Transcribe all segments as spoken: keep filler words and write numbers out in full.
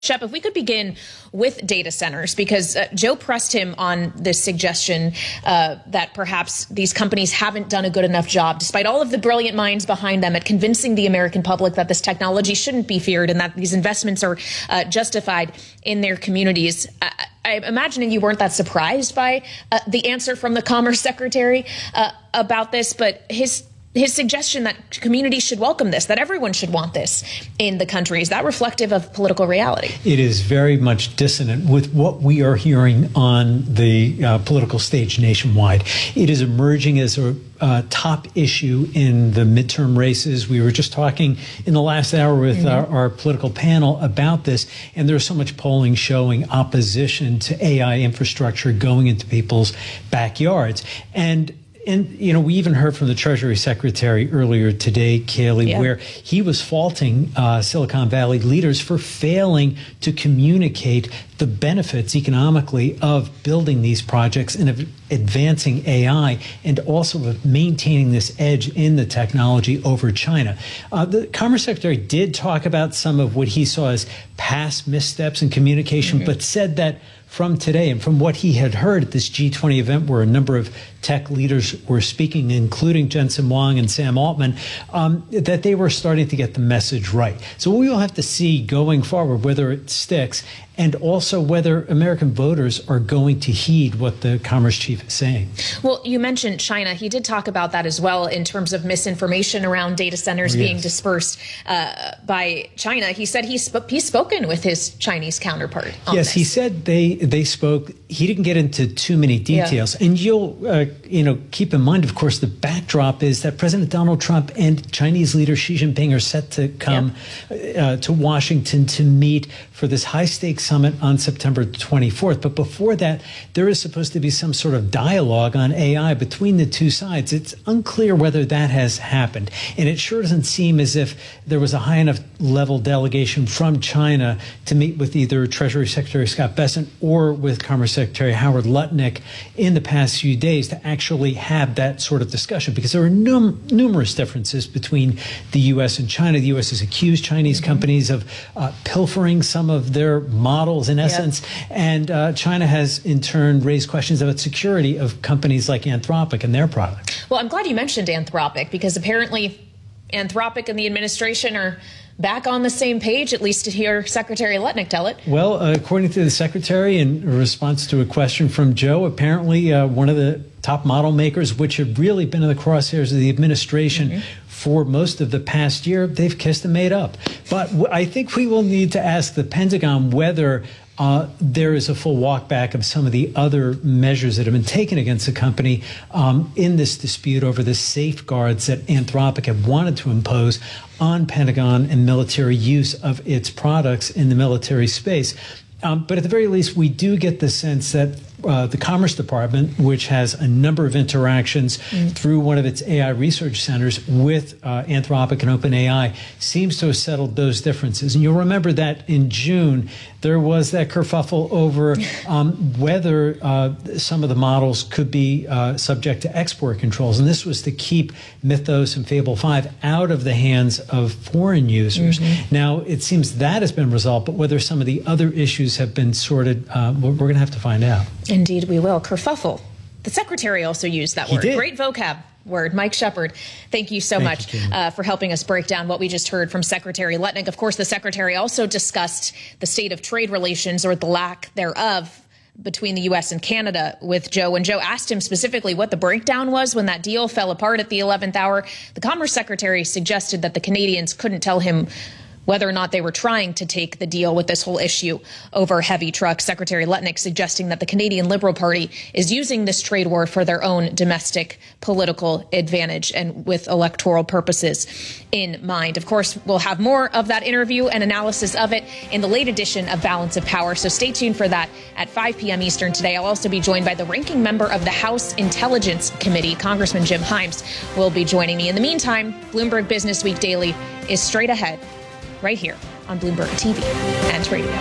Shep, if we could begin with data centers, because uh, Joe pressed him on this suggestion uh, that perhaps these companies haven't done a good enough job, despite all of the brilliant minds behind them, at convincing the American public that this technology shouldn't be feared and that these investments are uh, justified in their communities. I- I'm imagining you weren't that surprised by uh, the answer from the Commerce Secretary uh, about this, but his His suggestion that communities should welcome this, that everyone should want this in the country, is that reflective of political reality? It is very much dissonant with what we are hearing on the uh, political stage nationwide. It is emerging as a uh, top issue in the midterm races. We were just talking in the last hour with mm-hmm. our, our political panel about this, and there's so much polling showing opposition to A I infrastructure going into people's backyards. And And, you know, we even heard from the Treasury Secretary earlier today, Kayleigh, yeah. where he was faulting uh, Silicon Valley leaders for failing to communicate the benefits economically of building these projects and of advancing A I, and also of maintaining this edge in the technology over China. Uh, the Commerce Secretary did talk about some of what he saw as past missteps in communication, mm-hmm. but said that from today and from what he had heard at this G twenty event where a number of tech leaders were speaking, including Jensen Huang and Sam Altman, um, that they were starting to get the message right. So we will have to see going forward whether it sticks, and also whether American voters are going to heed what the Commerce Chief is saying. Well, you mentioned China. He did talk about that as well in terms of misinformation around data centers yes. being dispersed uh, by China. He said he's, sp- he's spoken with his Chinese counterpart on Yes, this. he said they, they spoke. He didn't get into too many details. Yeah. And you'll uh, you know, keep in mind, of course, the backdrop is that President Donald Trump and Chinese leader Xi Jinping are set to come yeah. uh, to Washington to meet for this high-stakes summit on September twenty-fourth. But before that, there is supposed to be some sort of dialogue on A I between the two sides. It's unclear whether that has happened. And it sure doesn't seem as if there was a high enough level delegation from China to meet with either Treasury Secretary Scott Bessent or with Commerce Secretary Howard Lutnick in the past few days to actually have that sort of discussion, because there are num- numerous differences between the U S and China. The U S has accused Chinese mm-hmm. companies of uh, pilfering some of their models, in essence, yep. and uh, China has, in turn, raised questions about security of companies like Anthropic and their products. Well, I'm glad you mentioned Anthropic, because apparently Anthropic and the administration are back on the same page, at least to hear Secretary Lutnick tell it. Well, uh, according to the Secretary, in response to a question from Joe, apparently uh, one of the top model makers, which have really been in the crosshairs of the administration mm-hmm. for most of the past year, they've kissed and made up. But w- I think we will need to ask the Pentagon whether Uh, there is a full walk back of some of the other measures that have been taken against the company um, in this dispute over the safeguards that Anthropic have wanted to impose on Pentagon and military use of its products in the military space. Um, but at the very least, we do get the sense that uh, the Commerce Department, which has a number of interactions mm. through one of its A I research centers with uh, Anthropic and OpenAI, seems to have settled those differences. And you'll remember that in June, there was that kerfuffle over um, whether uh, some of the models could be uh, subject to export controls. And this was to keep Mythos and Fable five out of the hands of foreign users. Mm-hmm. Now, it seems that has been resolved, but whether some of the other issues have been sorted, uh, we're going to have to find out. Indeed, we will. Kerfuffle. The Secretary also used that he word. Did. Great vocab word. Mike Shepard, thank you so thank much you, uh, for helping us break down what we just heard from Secretary Lutnick. Of course, the Secretary also discussed the state of trade relations, or the lack thereof, between the U S and Canada with Joe. When Joe asked him specifically what the breakdown was when that deal fell apart at the eleventh hour, the Commerce Secretary suggested that the Canadians couldn't tell him whether or not they were trying to take the deal with this whole issue over heavy trucks. Secretary Lutnick suggesting that the Canadian Liberal Party is using this trade war for their own domestic political advantage and with electoral purposes in mind. Of course, we'll have more of that interview and analysis of it in the late edition of Balance of Power, so stay tuned for that at five p.m. Eastern today. I'll also be joined by the ranking member of the House Intelligence Committee, Congressman Jim Himes, will be joining me. In the meantime, Bloomberg Business Week Daily is straight ahead, right here on Bloomberg T V and radio.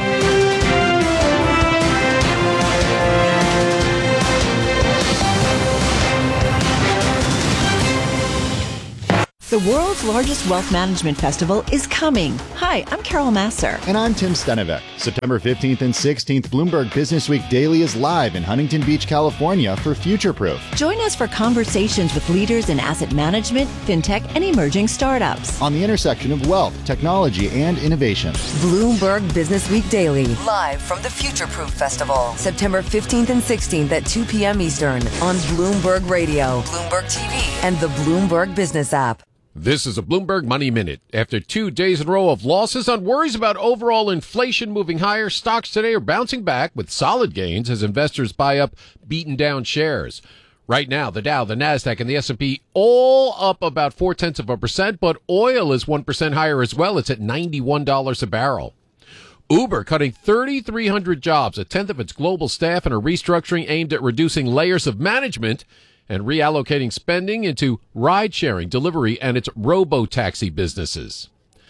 The world's largest wealth management festival is coming. Hi, I'm Carol Masser. And I'm Tim Stenevec. September fifteenth and sixteenth, Bloomberg Business Week Daily is live in Huntington Beach, California for Future Proof. Join us for conversations with leaders in asset management, fintech, and emerging startups. On the intersection of wealth, technology, and innovation. Bloomberg Business Week Daily, live from the Future Proof Festival, September fifteenth and sixteenth at two p.m. Eastern on Bloomberg Radio, Bloomberg T V, and the Bloomberg Business app. This is a Bloomberg Money Minute. After two days in a row of losses on worries about overall inflation moving higher, stocks today are bouncing back with solid gains as investors buy up beaten down shares. Right now, the Dow, the Nasdaq, and the S and P all up about four-tenths of a percent, but oil is one percent higher as well. It's at ninety-one dollars a barrel. Uber cutting three thousand three hundred jobs, a tenth of its global staff, in a restructuring aimed at reducing layers of management and reallocating spending into ride-sharing, delivery, and its robo-taxi businesses.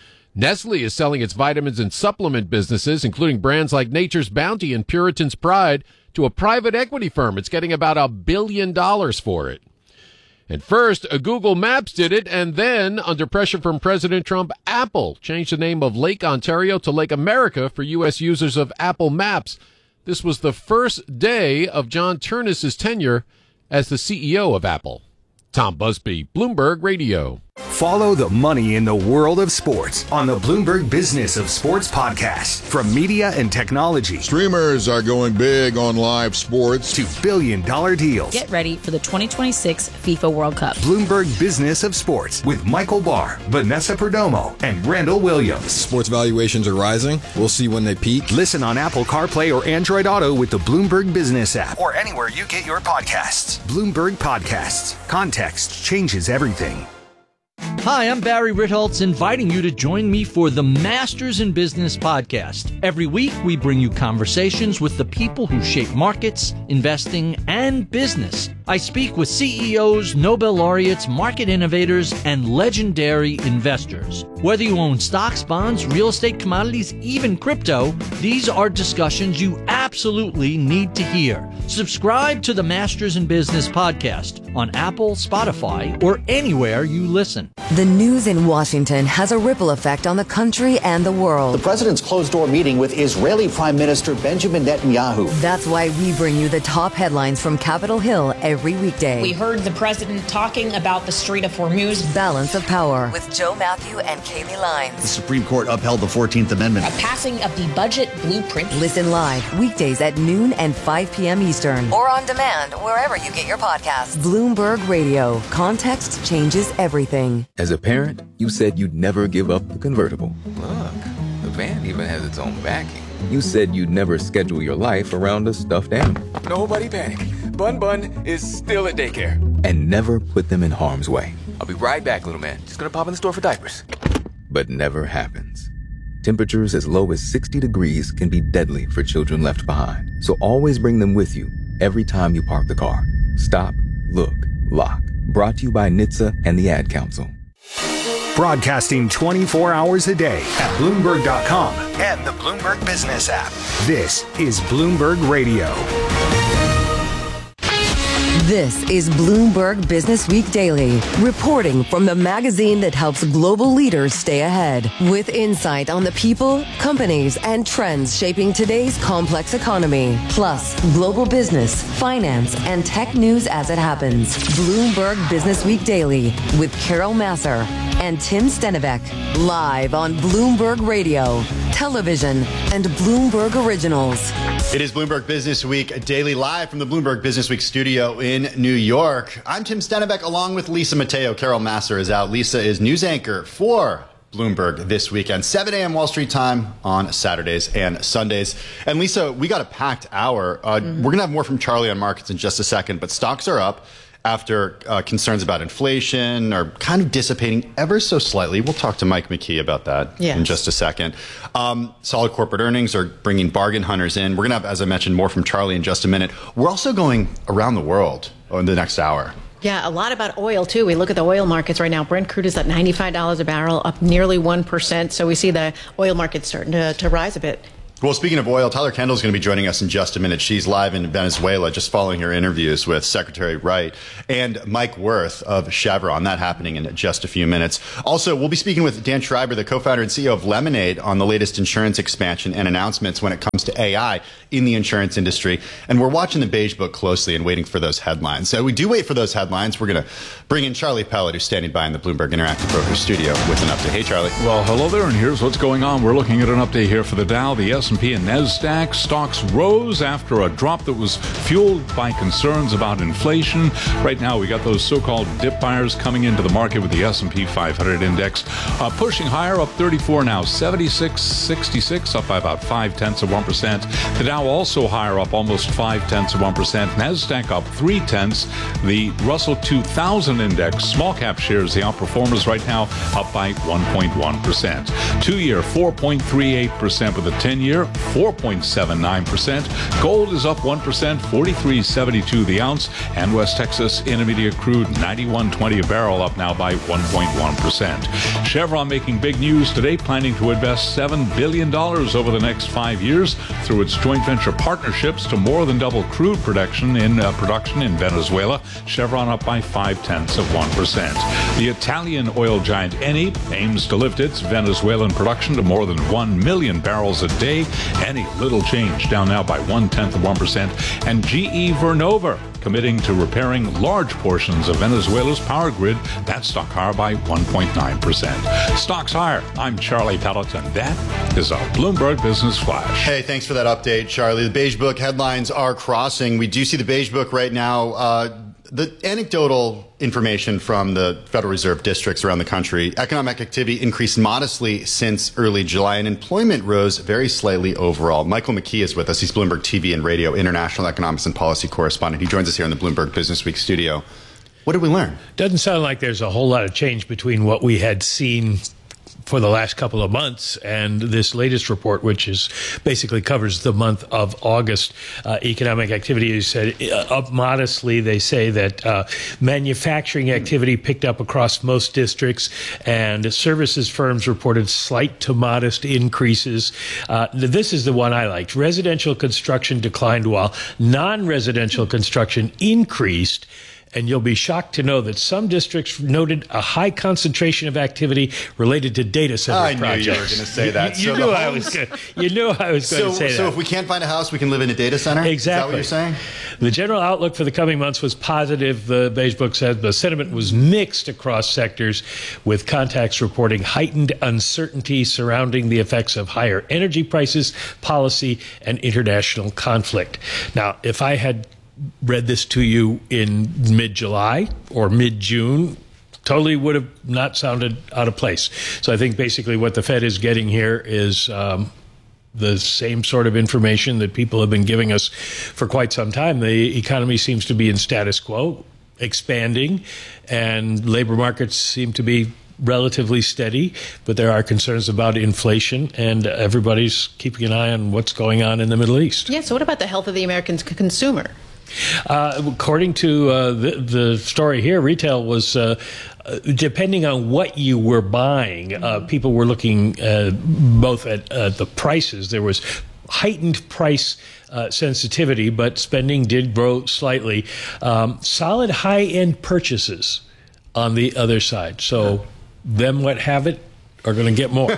Nestle is selling its vitamins and supplement businesses, including brands like Nature's Bounty and Puritan's Pride, to a private equity firm. It's getting about a billion dollars for it. And first, Google Maps did it, and then, under pressure from President Trump, Apple changed the name of Lake Ontario to Lake America for U S users of Apple Maps. This was the first day of John Ternus's tenure as the C E O of Apple. Tom Busby, Bloomberg Radio. Follow the money in the world of sports on the Bloomberg Business of Sports podcast. From media and technology, streamers are going big on live sports, to billion dollar deals. Get ready for the twenty twenty-six FIFA World Cup. Bloomberg Business of Sports with Michael Barr, Vanessa Perdomo, and Randall Williams. Sports valuations are rising. We'll see when they peak. Listen on Apple CarPlay or Android Auto with the Bloomberg Business app, or anywhere you get your podcasts. Bloomberg Podcasts. Context changes everything. Hi, I'm Barry Ritholtz, inviting you to join me for the Masters in Business podcast. Every week, we bring you conversations with the people who shape markets, investing, and business. I speak with C E Os, Nobel laureates, market innovators, and legendary investors. Whether you own stocks, bonds, real estate, commodities, even crypto, these are discussions you absolutely need to hear. Subscribe to the Masters in Business podcast on Apple, Spotify, or anywhere you listen. The news in Washington has a ripple effect on the country and the world. The president's closed-door meeting with Israeli Prime Minister Benjamin Netanyahu. That's why we bring you the top headlines from Capitol Hill every weekday. We heard the president talking about the Strait of Hormuz. Balance of Power with Joe Matthew and Kaylee Lyons. The Supreme Court upheld the fourteenth Amendment. A passing of the budget blueprint. Listen live weekdays at noon and five p.m. Eastern. Or on demand wherever you get your podcasts. Bloomberg Radio. Context changes everything. As a parent, you said you'd never give up the convertible. Look, the van even has its own backing. You said you'd never schedule your life around a stuffed animal. Nobody panic. Bun Bun is still at daycare. And never put them in harm's way. I'll be right back, little man. Just gonna pop in the store for diapers. But never happens. Temperatures as low as sixty degrees can be deadly for children left behind. So always bring them with you every time you park the car. Stop, look, lock. Brought to you by N H T S A and the Ad Council. Broadcasting twenty-four hours a day at Bloomberg dot com and the Bloomberg Business app. This is Bloomberg Radio. This is Bloomberg Business Week Daily, reporting from the magazine that helps global leaders stay ahead, with insight on the people, companies, and trends shaping today's complex economy, plus global business, finance, and tech news as it happens. Bloomberg Business Week Daily with Carol Masser and Tim Stenevec, live on Bloomberg Radio, television, and Bloomberg Originals. It is Bloomberg Business Week Daily, live from the Bloomberg Business Week studio in New York. I'm Tim Stenevec, along with Lisa Mateo. Carol Masser is out. Lisa is news anchor for Bloomberg this weekend, seven a.m. Wall Street time on Saturdays and Sundays. And Lisa, we got a packed hour. Uh, mm-hmm. We're going to have more from Charlie on markets in just a second, but stocks are up after uh, concerns about inflation are kind of dissipating ever so slightly. We'll talk to Mike McKee about that yes. in just a second. Um, solid corporate earnings are bringing bargain hunters in. We're going to have, as I mentioned, more from Charlie in just a minute. We're also going around the world in the next hour. Yeah, a lot about oil, too. We look at the oil markets right now. Brent crude is at ninety-five dollars a barrel, up nearly one percent. So we see the oil market starting to, to rise a bit. Well, speaking of oil, Tyler Kendall is going to be joining us in just a minute. She's live in Venezuela, just following her interviews with Secretary Wright and Mike Wirth of Chevron. That happening in just a few minutes. Also, we'll be speaking with Dan Schreiber, the co-founder and C E O of Lemonade, on the latest insurance expansion and announcements when it comes to A I in the insurance industry. And we're watching the Beige Book closely and waiting for those headlines. So we do wait for those headlines. We're going to bring in Charlie Pellet, who's standing by in the Bloomberg Interactive Brokers studio with an update. Hey, Charlie. Well, hello there, and here's what's going on. We're looking at an update here for the Dow, the S and P, and NASDAQ. Stocks rose after a drop that was fueled by concerns about inflation. Right now, we got those so-called dip buyers coming into the market with the S and P five hundred index uh, pushing higher, up thirty-four now, seventy-six sixty-six, up by about five tenths of one percent. The Dow also higher, up almost five tenths of one percent. NASDAQ up three tenths. The Russell two thousand index, small cap shares, the outperformers right now, up by one point one percent. Two-year, four point three eight percent, with a ten-year, four point seven nine percent. Gold is up one percent, forty-three seventy-two the ounce, and West Texas Intermediate crude ninety-one twenty a barrel, up now by one point one percent. Chevron making big news today, planning to invest seven billion dollars over the next five years through its joint venture partnerships to more than double crude production in uh, production in Venezuela. Chevron up by five tenths of one percent. The Italian oil giant Eni aims to lift its Venezuelan production to more than one million barrels a day. Eni little change, down now by one tenth of one percent. And G E Vernova committing to repairing large portions of Venezuela's power grid. That stock higher by one point nine percent. Stocks higher. I'm Charlie Pellet, and that is our Bloomberg Business Flash. Hey, thanks for that update, Charlie. The Beige Book headlines are crossing. We do see the Beige Book right now. Uh, the anecdotal information from the Federal Reserve districts around the country, economic activity increased modestly since early July, and employment rose very slightly overall. Michael McKee is with us. He's Bloomberg T V and Radio international economics and policy correspondent. He joins us here in the Bloomberg Business Week studio. What did we learn? Doesn't sound like there's a whole lot of change between what we had seen for the last couple of months and this latest report, which is basically covers the month of August. Uh, economic activity is said uh, up modestly. They say that uh, manufacturing activity picked up across most districts, and services firms reported slight to modest increases. Uh, this is the one I liked. Residential construction declined while non-residential construction increased. And you'll be shocked to know that some districts noted a high concentration of activity related to data center I projects. I knew you were going to say that. You, you, so knew, homes... I was gonna, you knew I was going so, to say so that. So if we can't find a house, we can live in a data center? Exactly. Is that what you're saying? The general outlook for the coming months was positive, the Beige Book said. The sentiment was mixed across sectors, with contacts reporting heightened uncertainty surrounding the effects of higher energy prices, policy, and international conflict. Now, if I had read this to you in mid-July or mid-June, totally would have not sounded out of place. So I think basically what the Fed is getting here is um, the same sort of information that people have been giving us for quite some time. The economy seems to be in status quo, expanding, and labor markets seem to be relatively steady, but there are concerns about inflation, and everybody's keeping an eye on what's going on in the Middle East. Yeah, so what about the health of the American c- consumer? Uh, according to uh, the, the story here, retail was, uh, depending on what you were buying, uh, people were looking uh, both at uh, the prices. There was heightened price uh, sensitivity, but spending did grow slightly. Um, solid high-end purchases on the other side. So them what have it are going to get more.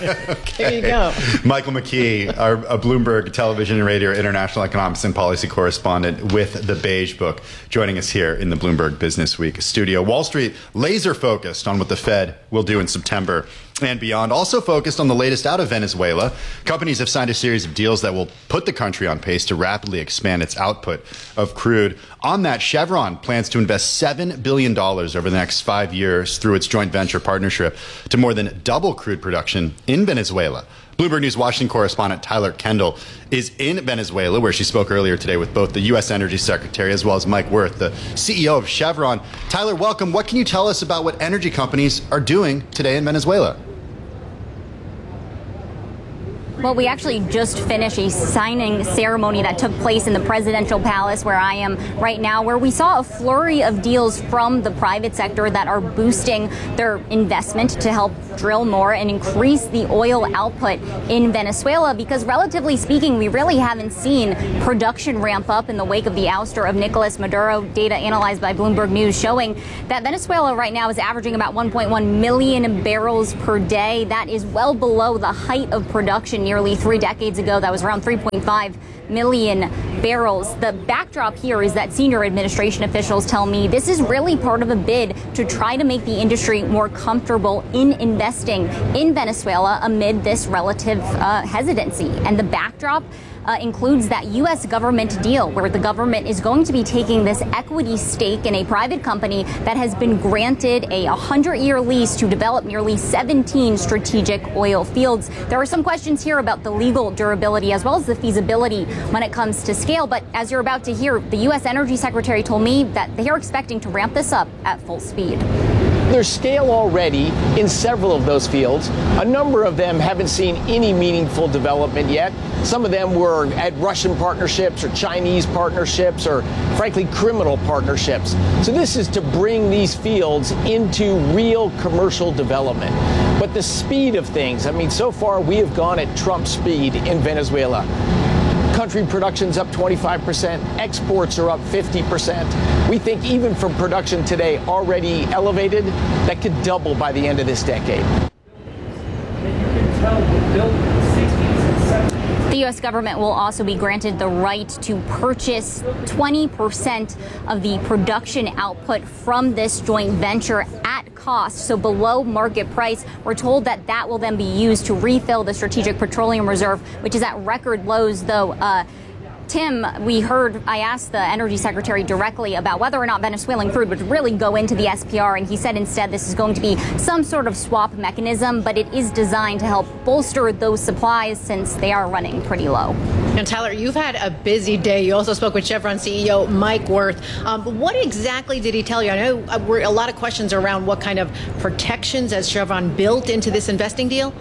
There you go. Michael McKee, our a Bloomberg Television and Radio international economics and policy correspondent with the Beige Book, joining us here in the Bloomberg Business Week studio. Wall Street laser focused on what the Fed will do in September and beyond. Also focused on the latest out of Venezuela. Companies have signed a series of deals that will put the country on pace to rapidly expand its output of crude. On that, Chevron plans to invest seven billion dollars over the next five years through its joint venture partnership to more than double crude production in Venezuela. Bloomberg News Washington correspondent Tyler Kendall is in Venezuela, where she spoke earlier today with both the U S Energy Secretary as well as Mike Wirth, the C E O of Chevron. Tyler, welcome. What can you tell us about what energy companies are doing today in Venezuela? Well, we actually just finished a signing ceremony that took place in the presidential palace where I am right now, where we saw a flurry of deals from the private sector that are boosting their investment to help drill more and increase the oil output in Venezuela, because relatively speaking, we really haven't seen production ramp up in the wake of the ouster of Nicolas Maduro. Data analyzed by Bloomberg News showing that Venezuela right now is averaging about one point one million barrels per day. That is well below the height of production nearly three decades ago. That was around three point five million barrels. The backdrop here is that senior administration officials tell me this is really part of a bid to try to make the industry more comfortable in investing in Venezuela amid this relative uh, hesitancy. And the backdrop Uh, includes that U S government deal where the government is going to be taking this equity stake in a private company that has been granted a hundred-year lease to develop nearly seventeen strategic oil fields. There are some questions here about the legal durability as well as the feasibility when it comes to scale. But as you're about to hear, the U S Energy Secretary told me that they are expecting to ramp this up at full speed. There's scale already in several of those fields. A number of them haven't seen any meaningful development yet. Some of them were at Russian partnerships or Chinese partnerships or, frankly, criminal partnerships. So this is to bring these fields into real commercial development. But the speed of things, I mean, so far we have gone at Trump speed in Venezuela. Country production's up twenty-five percent, exports are up fifty percent. We think even from production today already elevated, that could double by the end of this decade. The U S government will also be granted the right to purchase twenty percent of the production output from this joint venture at cost, so below market price. We're told that that will then be used to refill the Strategic Petroleum Reserve, which is at record lows, though. Uh, Tim, we heard, I asked the Energy Secretary directly about whether or not Venezuelan crude would really go into the S P R, and he said instead this is going to be some sort of swap mechanism, but it is designed to help bolster those supplies since they are running pretty low. And Tyler, you've had a busy day. You also spoke with Chevron C E O Mike Wirth. Um, what exactly did he tell you? I know uh, we're, a lot of questions around what kind of protections has Chevron built into this investing deal?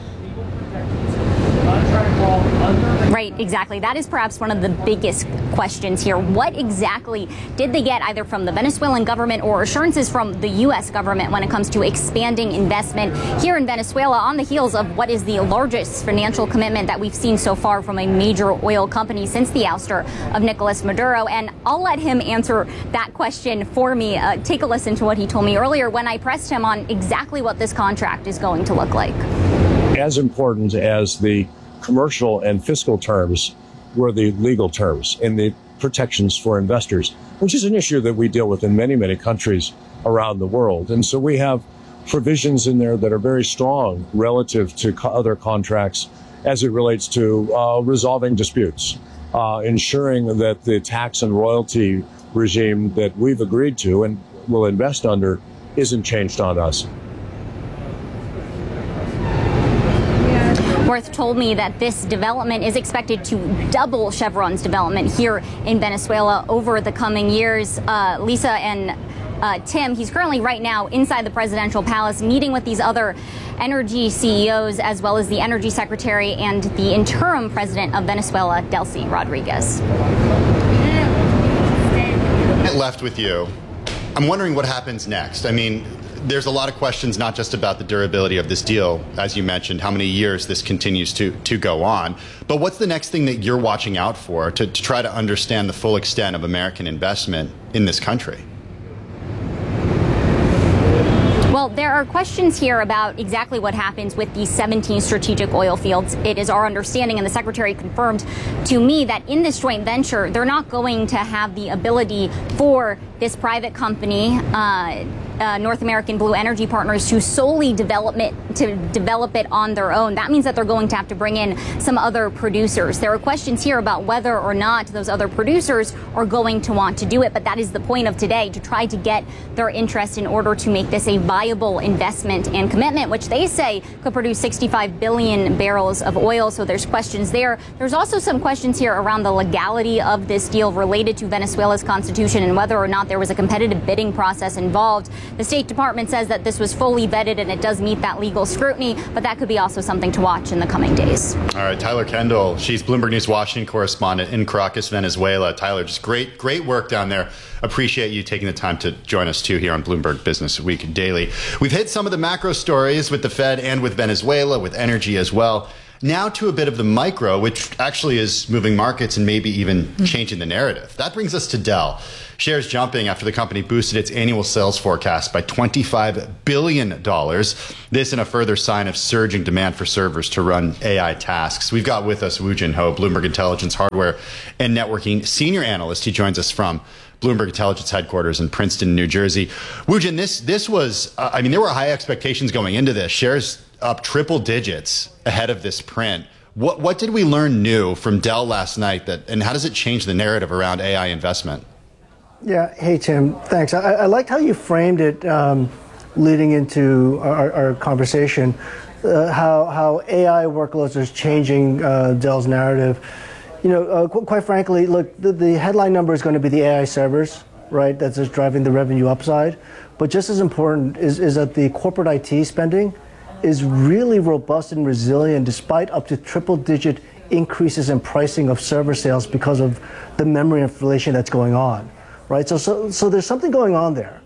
Right, exactly. That is perhaps one of the biggest questions here. What exactly did they get either from the Venezuelan government or assurances from the U S government when it comes to expanding investment here in Venezuela on the heels of what is the largest financial commitment that we've seen so far from a major oil company since the ouster of Nicolas Maduro? And I'll let him answer that question for me. Uh, take a listen to what he told me earlier when I pressed him on exactly what this contract is going to look like. As important as the commercial and fiscal terms were the legal terms and the protections for investors, which is an issue that we deal with in many, many countries around the world. And so we have provisions in there that are very strong relative to co- other contracts as it relates to uh, resolving disputes, uh, ensuring that the tax and royalty regime that we've agreed to and will invest under isn't changed on us. Wirth told me that this development is expected to double Chevron's development here in Venezuela over the coming years. Uh, Lisa and uh, Tim, he's currently right now inside the presidential palace meeting with these other energy C E Os as well as the energy secretary and the interim president of Venezuela, Delcy Rodriguez. Left with you. I'm wondering what happens next. I mean, there's a lot of questions, not just about the durability of this deal, as you mentioned, how many years this continues to, to go on, but what's the next thing that you're watching out for to, to try to understand the full extent of American investment in this country? Well, there are questions here about exactly what happens with these seventeen strategic oil fields. It is our understanding, and the Secretary confirmed to me, that in this joint venture, they're not going to have the ability for this private company, uh, uh, North American Blue Energy Partners, to solely develop it, to develop it on their own. That means that they're going to have to bring in some other producers. There are questions here about whether or not those other producers are going to want to do it, but that is the point of today, to try to get their interest in order to make this a viable investment and commitment, which they say could produce sixty-five billion barrels of oil. So there's questions there. There's also some questions here around the legality of this deal related to Venezuela's constitution and whether or not there was a competitive bidding process involved. The State Department says that this was fully vetted and it does meet that legal scrutiny, but that could be also something to watch in the coming days. All right, Tyler Kendall, she's Bloomberg News Washington correspondent in Caracas, Venezuela. Tyler, just great, great work down there. Appreciate you taking the time to join us, too, here on Bloomberg Business Week Daily. We've hit some of the macro stories with the Fed and with Venezuela, with energy as well. Now to a bit of the micro, which actually is moving markets and maybe even changing the narrative. That brings us to Dell. Shares jumping after the company boosted its annual sales forecast by twenty-five billion dollars. This in a further sign of surging demand for servers to run A I tasks. We've got with us Woo Jin Ho, Bloomberg Intelligence hardware and networking senior analyst. He joins us from Bloomberg Intelligence headquarters in Princeton, New Jersey. Woo Jin, this, this was, uh, I mean, there were high expectations going into this. Shares up triple digits ahead of this print. What, what did we learn new from Dell last night, that, and how does it change the narrative around A I investment? Yeah. Hey, Tim. Thanks. I, I liked how you framed it um, leading into our, our conversation, uh, how, how A I workloads are changing uh, Dell's narrative. You know, uh, qu- quite frankly, look, the, the headline number is going to be the A I servers, right? That's just driving the revenue upside. But just as important is, is that the corporate I T spending is really robust and resilient despite up to triple-digit increases in pricing of server sales because of the memory inflation that's going on. Right, so so so there's something going on there.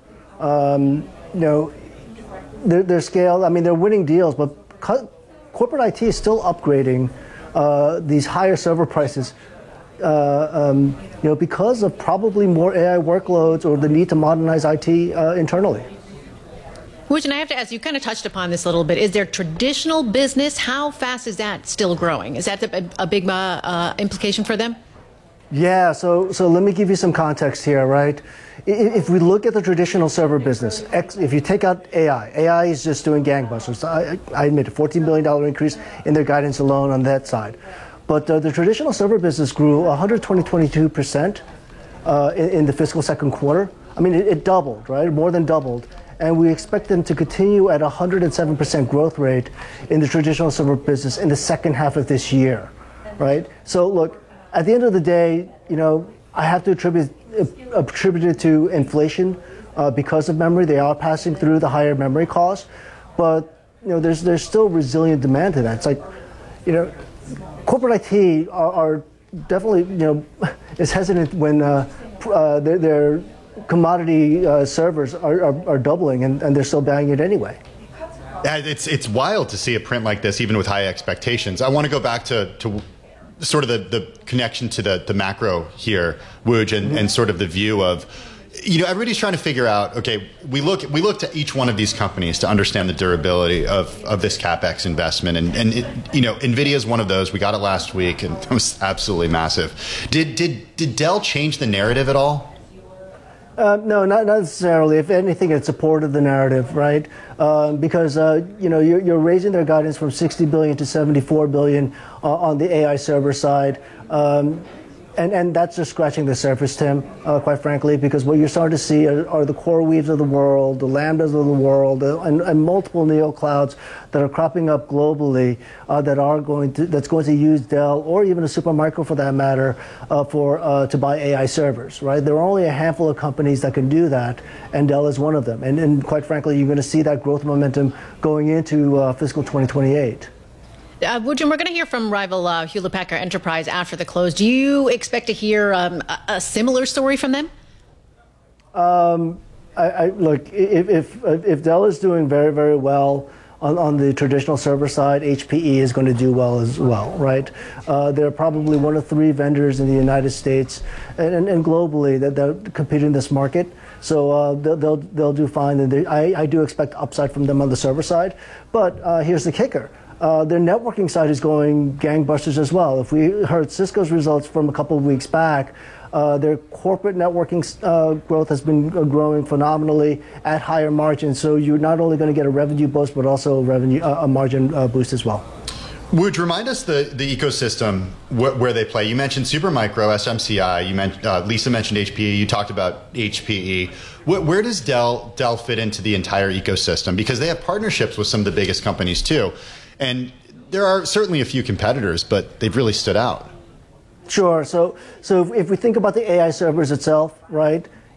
Um, you know, their, their scale. I mean, they're winning deals, but co- corporate I T is still upgrading uh, these higher server prices. Uh, um, you know, because of probably more A I workloads or the need to modernize I T uh, internally. Which, and I have to ask, you kind of touched upon this a little bit. Is there traditional business? How fast is that still growing? Is that a, a big uh, uh, implication for them? Yeah, so so let me give you some context here, right? If we look at the traditional server business, if you take out A I, A I is just doing gangbusters. I, I admit a fourteen billion dollars increase in their guidance alone on that side. But uh, the traditional server business grew one hundred twenty-two percent uh, in, in the fiscal second quarter. I mean, it, it doubled, right? More than doubled. And we expect them to continue at a one hundred seven percent growth rate in the traditional server business in the second half of this year, right? So look, at the end of the day, you know, I have to attribute attribute it to inflation uh, because of memory. They are passing through the higher memory costs, but you know, there's there's still resilient demand to that. It's like, you know, corporate I T are, are definitely, you know, is hesitant when uh, uh, their, their commodity uh, servers are, are, are doubling, and, and they're still buying it anyway. Yeah, it's it's wild to see a print like this, even with high expectations. I want to go back to to. sort of the, the connection to the, the macro here, Wooj, and, mm-hmm. and sort of the view of, you know, everybody's trying to figure out, okay, we look we looked at each one of these companies to understand the durability of, of this CapEx investment. And, and it, you know, NVIDIA is one of those. We got it last week, and it was absolutely massive. Did, did, did Dell change the narrative at all? Uh, no, not necessarily. If anything, it supported the narrative, right? Uh, because uh, you know you're, you're raising their guidance from sixty billion to seventy-four billion uh, on the A I server side, um, and and that's just scratching the surface, Tim. Uh, quite frankly, because what you're starting to see are, are the CoreWeaves of the world, the Lambdas of the world, uh, and, and multiple neo clouds that are cropping up globally uh, that are going to that's going to use Dell or even a Supermicro for that matter uh, for uh, to buy A I servers. Right? There are only a handful of companies that can do that, and Dell is one of them. And, and quite frankly, you're going to see that growth momentum going into uh, fiscal twenty twenty-eight. Uh, Woo Jin, we're going to hear from rival uh, Hewlett Packard Enterprise after the close. Do you expect to hear um, a, a similar story from them? Um, I, I, look, if, if if Dell is doing very, very well on, on the traditional server side, H P E is going to do well as well, right? Uh, they're probably one of three vendors in the United States and, and, and globally that, that compete in this market. So uh, they'll, they'll they'll do fine. And they, I, I do expect upside from them on the server side. But uh, here's the kicker. Uh, their networking side is going gangbusters as well. If we heard Cisco's results from a couple of weeks back, uh, their corporate networking uh, growth has been growing phenomenally at higher margins. So you're not only going to get a revenue boost, but also a revenue uh, a margin uh, boost as well. Would remind us the, the ecosystem wh- where they play. You mentioned Supermicro, S M C I. You mentioned uh, Lisa mentioned H P E. You talked about H P E. Wh- where does Dell Dell fit into the entire ecosystem? Because they have partnerships with some of the biggest companies too. And there are certainly a few competitors, but they've really stood out. Sure. So, so if we think about the A I servers itself, right?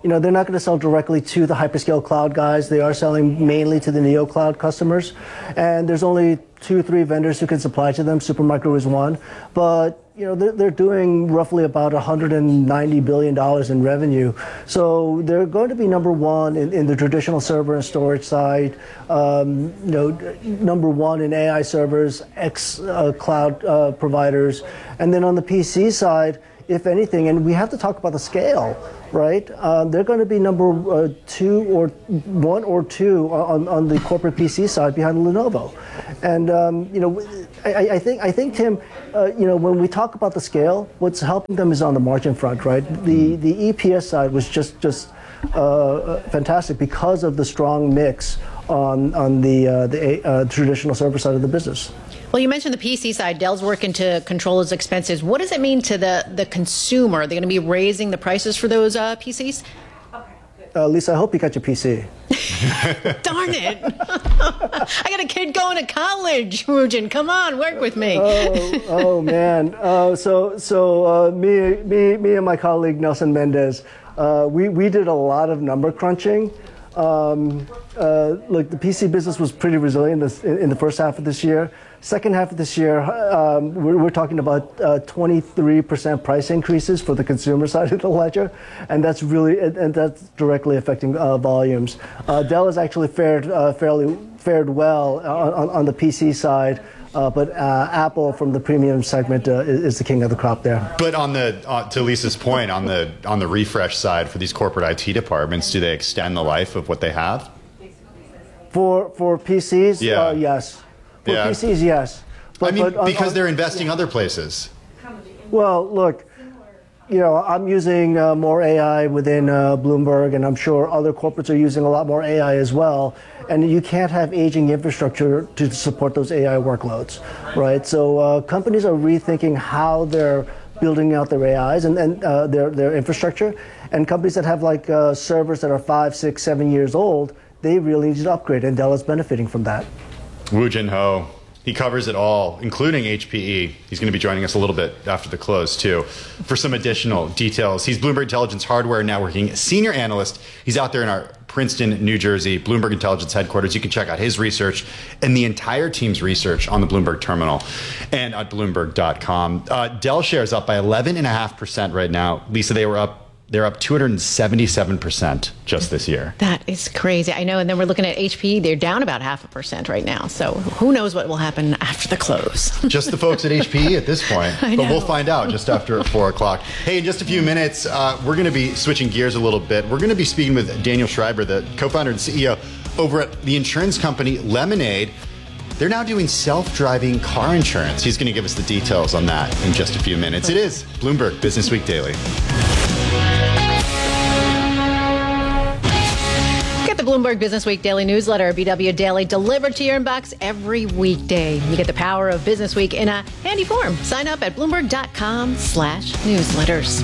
you know, they're not going to sell directly to the hyperscale cloud guys. They are selling mainly to the neo cloud customers. And there's only two, three vendors who can supply to them. Supermicro is one. But, you know, they're, they're doing roughly about one hundred ninety billion dollars in revenue. So they're going to be number one in, in the traditional server and storage side, um, you know, number one in A I servers, X uh, cloud uh, providers. And then on the P C side, if anything, and we have to talk about the scale, right? Uh, they're going to be number uh, two or one or two on, on the corporate P C side behind Lenovo. And, um, you know, I, I think, I think Tim, uh, you know, when we talk about the scale, what's helping them is on the margin front, right? The, the E P S side was just, just uh, fantastic because of the strong mix on, on the, uh, the uh, traditional server side of the business. Well, you mentioned the P C side. Dell's working to control its expenses. What does it mean to the, the consumer? Are they going to be raising the prices for those uh, P Cs? Uh, Lisa, I hope you got your P C. Darn it. I got a kid going to college, Woojin. Come on, work with me. Oh, oh man. Uh, so so uh, me, me, me and my colleague, Nelson Mendez, uh, we, we did a lot of number crunching. Um, uh, look, the P C business was pretty resilient this, in, in the first half of this year. Second half of this year, um, we're, we're talking about uh, twenty-three percent price increases for the consumer side of the ledger, and that's really and, and that's directly affecting uh, volumes. Uh, Dell has actually fared uh, fairly fared well on, on the P C side. Uh, but uh, Apple, from the premium segment, uh, is, is the king of the crop there. But on the uh, to Lisa's point, on the on the refresh side for these corporate I T departments, do they extend the life of what they have? For for P Cs, yeah. uh, yes. For yeah. P Cs, yes. But, I mean, but on, because on, they're investing other places. Well, look, you know, I'm using uh, more A I within uh, Bloomberg, and I'm sure other corporates are using a lot more A I as well. And you can't have aging infrastructure to support those A I workloads, right? So uh, companies are rethinking how they're building out their A Is and, and uh, their, their infrastructure. And companies that have like uh, servers that are five, six, seven years old, they really need to upgrade, and Dell is benefiting from that. Woojin Ho, he covers it all, including H P E. He's going to be joining us a little bit after the close, too, for some additional details. He's Bloomberg Intelligence Hardware and Networking Senior Analyst. He's out there in our Princeton, New Jersey, Bloomberg Intelligence headquarters. You can check out his research and the entire team's research on the Bloomberg terminal and at Bloomberg dot com. Uh, Dell shares up by eleven point five percent right now. Lisa, they were up. They're up two hundred seventy-seven percent just this year. That is crazy. I know. And then we're looking at H P E. They're down about half a percent right now. So who knows what will happen after the close. Just the folks at H P E at this point. I But know. we'll find out just after four o'clock. Hey, in just a few minutes, uh, we're going to be switching gears a little bit. We're going to be speaking with Daniel Schreiber, the co-founder and C E O over at the insurance company Lemonade. They're now doing self-driving car insurance. He's going to give us the details on that in just a few minutes. It is Bloomberg Business Week Daily. Get the Bloomberg Business Week Daily Newsletter, B W Daily, delivered to your inbox every weekday. You get the power of Business Week in a handy form. Sign up at Bloomberg dot com slash newsletters.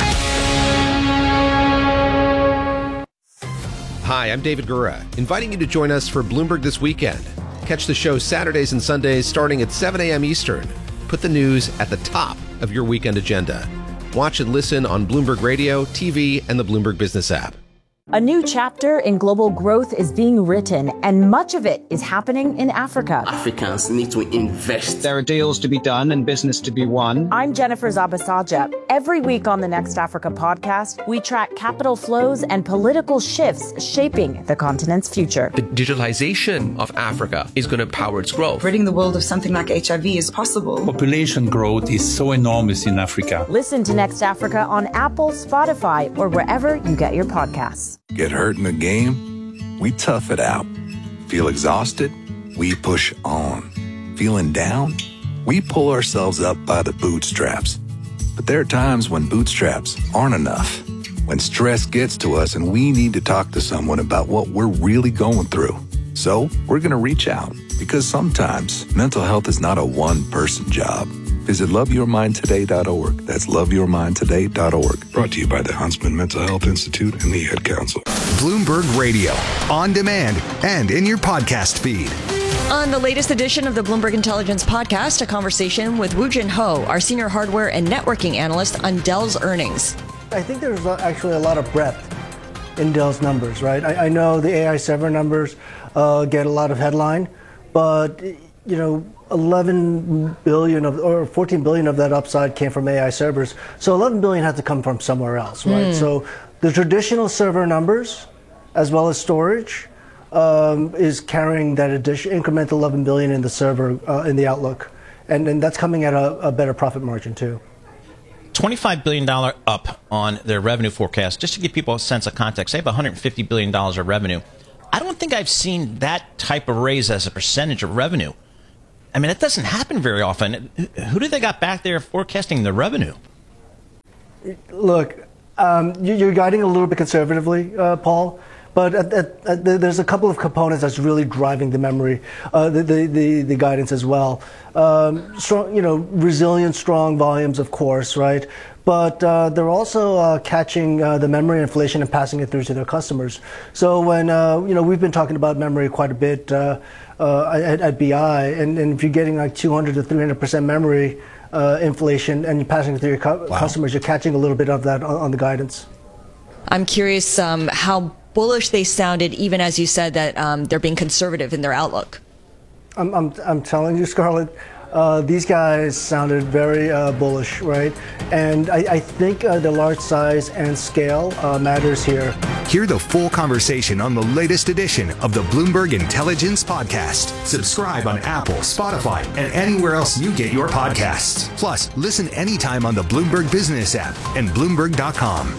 Hi, I'm David Gura, inviting you to join us for Bloomberg This Weekend. Catch the show Saturdays and Sundays starting at seven a.m. Eastern. Put the news at the top of your weekend agenda. Watch and listen on Bloomberg Radio, T V, and the Bloomberg Business app. A new chapter in global growth is being written, and much of it is happening in Africa. Africans need to invest. There are deals to be done and business to be won. I'm Jennifer Zabasaja. Every week on the Next Africa podcast, we track capital flows and political shifts shaping the continent's future. The digitalization of Africa is going to power its growth. Ridding the world of something like H I V is possible. Population growth is so enormous in Africa. Listen to Next Africa on Apple, Spotify, or wherever you get your podcasts. Get hurt in the game? We tough it out. Feel exhausted? We push on. Feeling down? We pull ourselves up by the bootstraps. But there are times when bootstraps aren't enough. When stress gets to us and we need to talk to someone about what we're really going through. So we're going to reach out, because sometimes mental health is not a one-person job. Visit love your mind today dot org. That's love your mind today dot org. Brought to you by the Huntsman Mental Health Institute and the Ad Council. Bloomberg Radio, on demand and in your podcast feed. On the latest edition of the Bloomberg Intelligence podcast, a conversation with Woojin Ho, our senior hardware and networking analyst on Dell's earnings. I think there's actually a lot of breadth Intel's numbers, right? I, I know the A I server numbers uh, get a lot of headline, but you know, eleven billion of or fourteen billion of that upside came from A I servers. So eleven billion had to come from somewhere else, right? Mm. So the traditional server numbers, as well as storage, um, is carrying that addition, incremental eleven billion in the server uh, in the outlook, and and that's coming at a, a better profit margin too. twenty-five billion dollars up on their revenue forecast. Just to give people a sense of context, they have one hundred fifty billion dollars of revenue. I don't think I've seen that type of raise as a percentage of revenue. I mean, it doesn't happen very often. Who do they got back there forecasting the revenue? Look, um, you're guiding a little bit conservatively, uh, Paul. But at, at, at the, there's a couple of components that's really driving the memory, uh, the, the, the, the guidance as well. Um, strong, you know, resilient, strong volumes, of course, right? But uh, they're also uh, catching uh, the memory inflation and passing it through to their customers. So when, uh, you know, we've been talking about memory quite a bit uh, uh, at, at B I, and, and if you're getting like two hundred to three hundred percent memory uh, inflation and you're passing it through your cu- wow. customers, you're catching a little bit of that on, on the guidance. I'm curious um, how bullish they sounded, even as you said that um, they're being conservative in their outlook. I'm, I'm, I'm telling you, Scarlett, uh, these guys sounded very uh, bullish, right? And I, I think uh, the large size and scale uh, matters here. Hear the full conversation on the latest edition of the Bloomberg Intelligence Podcast. Subscribe on Apple, Spotify, and anywhere else you get your podcasts. Plus, listen anytime on the Bloomberg Business app and Bloomberg dot com.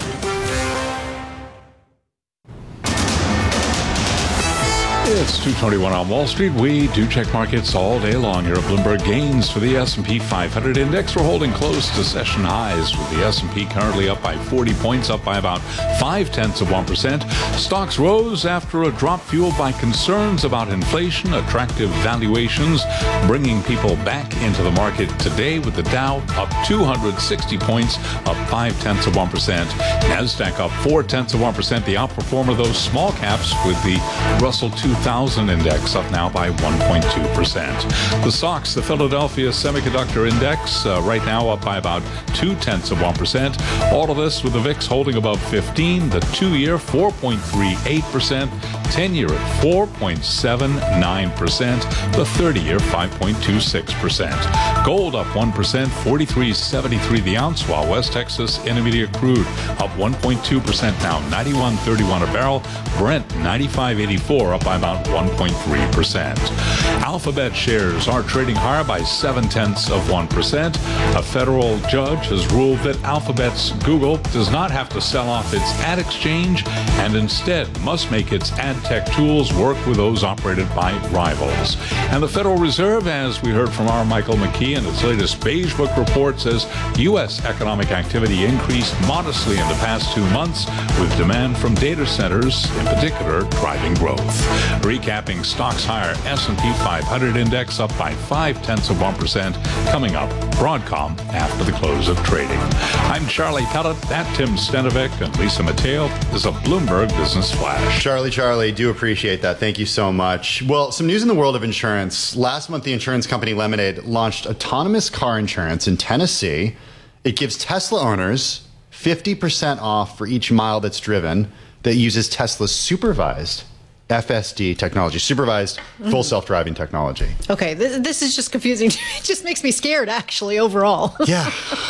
It's two twenty-one on Wall Street. We do check markets all day long here at Bloomberg. Gains for the S and P five hundred index. We're holding close to session highs with the S and P currently up by forty points, up by about five-tenths of one percent. Stocks rose after a drop fueled by concerns about inflation, attractive valuations, bringing people back into the market today with the Dow up two hundred sixty points, up five-tenths of one percent. NASDAQ up four-tenths of one percent. The outperformer, those small caps, with the Russell two thousand index up now by one point two percent. The S O X, the Philadelphia Semiconductor Index, uh, right now up by about two-tenths of one percent. All of this with the V I X holding above fifteen, the two-year four point three eight percent, ten-year at four point seven nine percent, the thirty-year five point two six percent. Gold up one percent, forty-three seventy-three the ounce, while West Texas Intermediate crude up one point two percent now, ninety-one thirty-one a barrel. Brent ninety-five eighty-four, up by about one point three percent. Alphabet shares are trading higher by seven-tenths of one percent. A federal judge has ruled that Alphabet's Google does not have to sell off its ad exchange and instead must make its ad tech tools work with those operated by rivals. And the Federal Reserve, as we heard from our Michael McKee in its latest Beige Book report, says U S economic activity increased modestly in the past two months, with demand from data centers in particular driving growth. Recapping stocks higher, S and P five hundred index up by five-tenths of one percent. Coming up, Broadcom after the close of trading. I'm Charlie Pellet. That Tim Stenovec and Lisa Mateo is a Bloomberg Business Flash. Charlie, Charlie, do appreciate that. Thank you so much. Well, some news in the world of insurance. Last month, the insurance company Lemonade launched autonomous car insurance in Tennessee. It gives Tesla owners fifty percent off for each mile that's driven that uses Tesla's supervised F S D technology, supervised full mm-hmm. self-driving technology. Okay, this, this is just confusing. It just makes me scared, actually, overall. Yeah.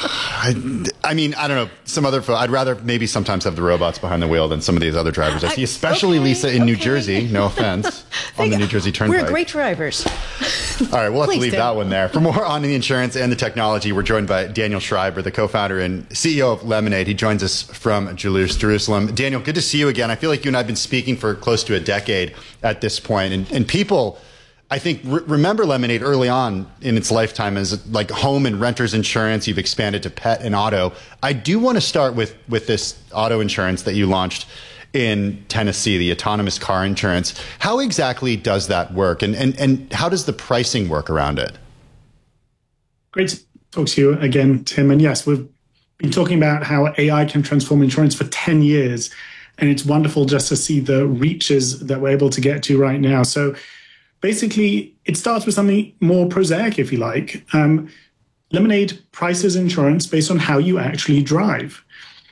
I, I mean, I don't know, some other, I'd rather maybe sometimes have the robots behind the wheel than some of these other drivers I see, especially okay, Lisa in okay. New Jersey, no offense, on the New Jersey Turnpike. We're great drivers. All right, we'll have Please to leave do. that one there. For more on the insurance and the technology, we're joined by Daniel Schreiber, the co-founder and C E O of Lemonade. He joins us from Jerusalem. Daniel, good to see you again. I feel like you and I have been speaking for close to a decade at this point, and, and people, I think, re- remember Lemonade early on in its lifetime as like home and renters insurance. You've expanded to pet and auto. I do want to start with with this auto insurance that you launched in Tennessee, the autonomous car insurance. How exactly does that work, and and and how does the pricing work around it? Great to talk to you again, Tim. And yes, we've been talking about how A I can transform insurance for ten years. And it's wonderful just to see the reaches that we're able to get to right now. So basically, it starts with something more prosaic, if you like. Um, Lemonade prices insurance based on how you actually drive.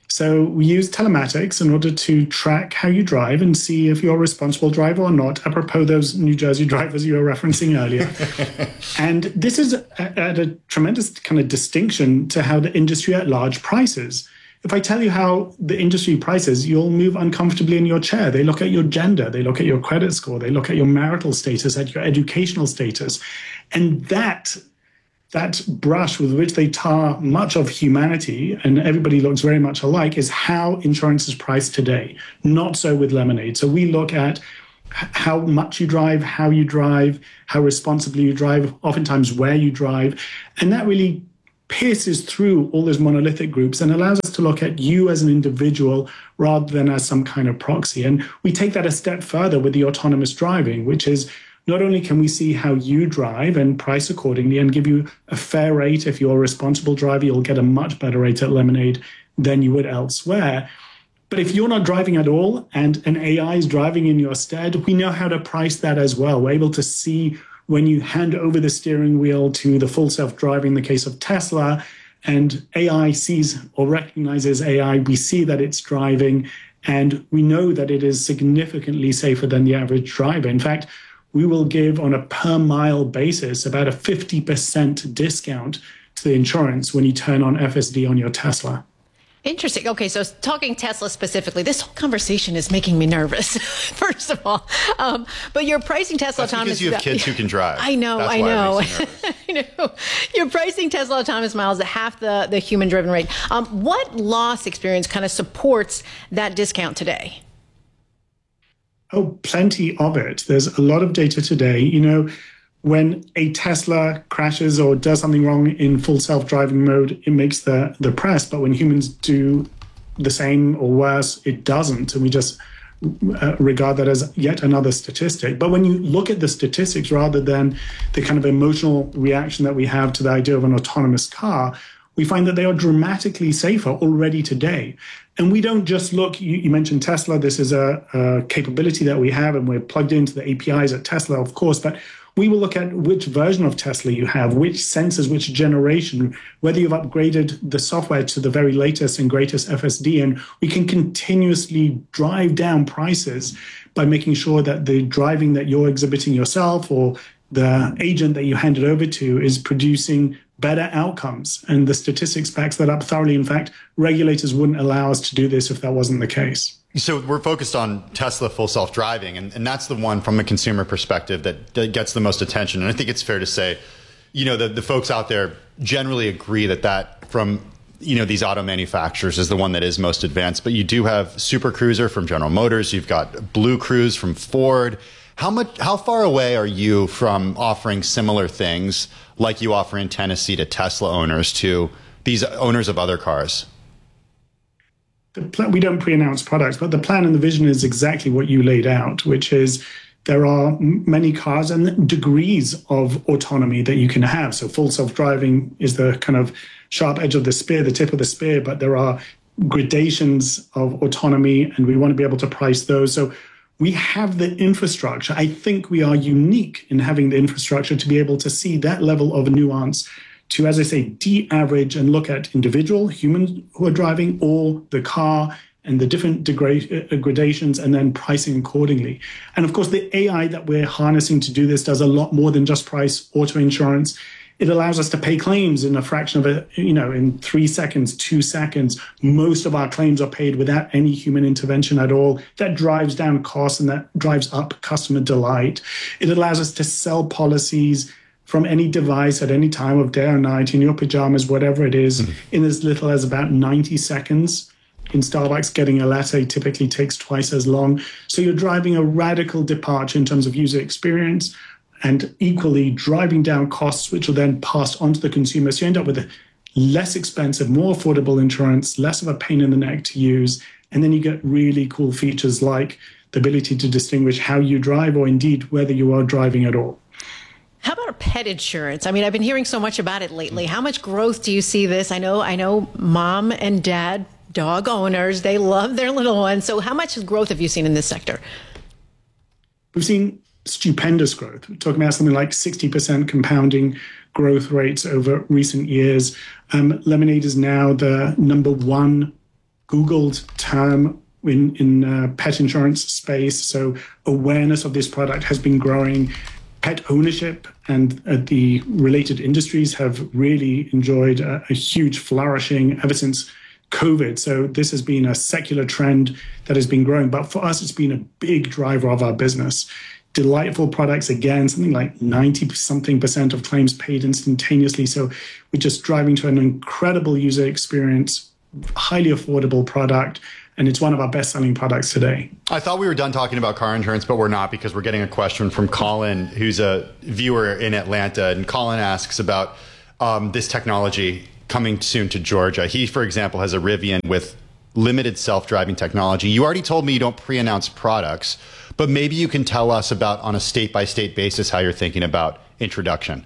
So we use telematics in order to track how you drive and see if you're a responsible driver or not, apropos those New Jersey drivers you were referencing earlier. And this is at a tremendous kind of distinction to how the industry at large prices. If I tell you how the industry prices, you'll move uncomfortably in your chair. They look at your gender, they look at your credit score, they look at your marital status, at your educational status. And that that brush with which they tar much of humanity, and everybody looks very much alike, is how insurance is priced today. Not so with Lemonade. So we look at how much you drive, how you drive, how responsibly you drive, oftentimes where you drive. And that really pierces through all those monolithic groups and allows us to look at you as an individual rather than as some kind of proxy. And we take that a step further with the autonomous driving, which is not only can we see how you drive and price accordingly and give you a fair rate. If you're a responsible driver, you'll get a much better rate at Lemonade than you would elsewhere. But if you're not driving at all and an A I is driving in your stead, we know how to price that as well. We're able to see when you hand over the steering wheel to the full self-driving, in the case of Tesla, and A I sees or recognizes A I, we see that it's driving, and we know that it is significantly safer than the average driver. In fact, we will give on a per mile basis about a fifty percent discount to the insurance when you turn on F S D on your Tesla. Interesting. Okay, so talking Tesla specifically, this whole conversation is making me nervous, first of all. Um, but you're pricing Tesla That's autonomous... because you have kids who can drive. I know, That's I why know. It makes you nervous. I know. You're pricing Tesla autonomous miles at half the, the human-driven rate. Um, what loss experience kind of supports that discount today? Oh, plenty of it. There's a lot of data today. You know, when a Tesla crashes or does something wrong in full self-driving mode, it makes the, the press. But when humans do the same or worse, it doesn't. And we just uh, regard that as yet another statistic. But when you look at the statistics rather than the kind of emotional reaction that we have to the idea of an autonomous car, we find that they are dramatically safer already today. And we don't just look, you, you mentioned Tesla, this is a, a capability that we have, and we're plugged into the A P Is at Tesla, of course, but we will look at which version of Tesla you have, which sensors, which generation, whether you've upgraded the software to the very latest and greatest F S D, and we can continuously drive down prices by making sure that the driving that you're exhibiting yourself or the agent that you hand it over to is producing better outcomes. And the statistics backs that up thoroughly. In fact, regulators wouldn't allow us to do this if that wasn't the case. So we're focused on Tesla full self-driving, and, and that's the one from a consumer perspective that, that gets the most attention. And I think it's fair to say, you know, the, the folks out there generally agree that that from, you know, these auto manufacturers is the one that is most advanced. But you do have Super Cruiser from General Motors. You've got Blue Cruise from Ford. How much, how far away are you from offering similar things like you offer in Tennessee to Tesla owners to these owners of other cars? The plan, we don't pre-announce products, but the plan and the vision is exactly what you laid out, which is there are many cars and degrees of autonomy that you can have. So full self-driving is the kind of sharp edge of the spear, the tip of the spear, but there are gradations of autonomy, and we want to be able to price those. So we have the infrastructure. I think we are unique in having the infrastructure to be able to see that level of nuance to, as I say, de-average and look at individual humans who are driving or the car and the different degrade, uh, gradations, and then pricing accordingly. And of course, the A I that we're harnessing to do this does a lot more than just price auto insurance. It allows us to pay claims in a fraction of a, you know, in three seconds, two seconds. Most of our claims are paid without any human intervention at all. That drives down costs and that drives up customer delight. It allows us to sell policies from any device at any time of day or night, in your pajamas, whatever it is, mm-hmm. in as little as about ninety seconds. In Starbucks, getting a latte typically takes twice as long. So you're driving a radical departure in terms of user experience, and equally driving down costs, which are then passed on to the consumer. So you end up with a less expensive, more affordable insurance, less of a pain in the neck to use. And then you get really cool features like the ability to distinguish how you drive, or indeed whether you are driving at all. How about pet insurance? I mean, I've been hearing so much about it lately. How much growth do you see this? I know, I know mom and dad, dog owners, they love their little ones. So how much growth have you seen in this sector? We've seen stupendous growth. We're talking about something like sixty percent compounding growth rates over recent years. Um, Lemonade is now the number one Googled term in, in uh, pet insurance space. So awareness of this product has been growing. Pet ownership and uh, the related industries have really enjoyed a, a huge flourishing ever since COVID. So this has been a secular trend that has been growing. But for us, it's been a big driver of our business. Delightful products, again, something like ninety something percent of claims paid instantaneously. So we're just driving to an incredible user experience, highly affordable product, and it's one of our best-selling products today. I thought we were done talking about car insurance, but we're not, because we're getting a question from Colin, who's a viewer in Atlanta. And Colin asks about um, this technology coming soon to Georgia. He, for example, has a Rivian with limited self-driving technology. You already told me you don't pre-announce products, but maybe you can tell us about, on a state-by-state basis, how you're thinking about introduction.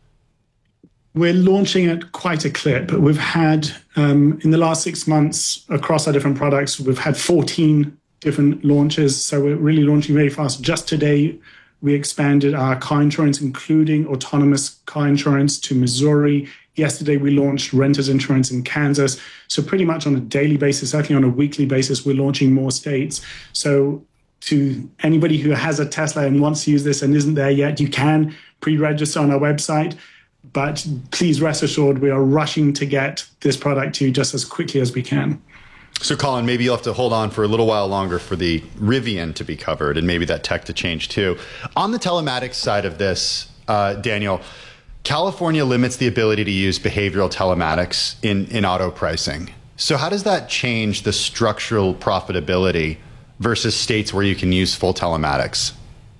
We're launching at quite a clip. We've had, um, in the last six months, across our different products, we've had fourteen different launches. So we're really launching very fast. Just today, we expanded our car insurance, including autonomous car insurance, to Missouri. Yesterday, we launched renters insurance in Kansas. So pretty much on a daily basis, certainly on a weekly basis, we're launching more states. So to anybody who has a Tesla and wants to use this and isn't there yet, you can pre-register on our website. But please rest assured, we are rushing to get this product to you just as quickly as we can. So, Colin, maybe you'll have to hold on for a little while longer for the Rivian to be covered, and maybe that tech to change too. On the telematics side of this, uh, Daniel, California limits the ability to use behavioral telematics in, in auto pricing. So how does that change the structural profitability versus states where you can use full telematics?